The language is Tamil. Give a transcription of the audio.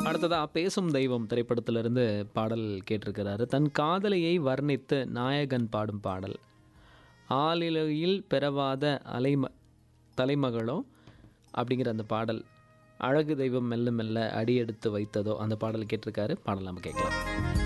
அடுத்ததா பேசும் தெய்வம் திரைப்படத்திலிருந்து பாடல் கேட்டிருக்கிறாரு. தன் காதலியை வர்ணித்து நாயகன் பாடும் பாடல். ஆலிலையில் பெறவாத தலைமகளோ அப்படிங்கிற அந்த பாடல். அழகு தெய்வம் மெல்ல மெல்ல அடியெடுத்து வைத்ததோ அந்த பாடல் கேட்டிருக்காரு. பாடல் நம்ம கேட்கலாம்.